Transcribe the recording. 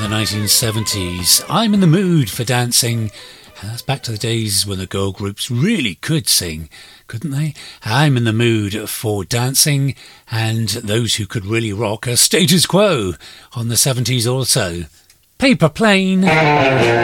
the 1970s. I'm in the mood for dancing. And that's back to the days when the girl groups really could sing, couldn't they? I'm in the mood for dancing, and those who could really rock are Status Quo on the 70s also. Paper Plane.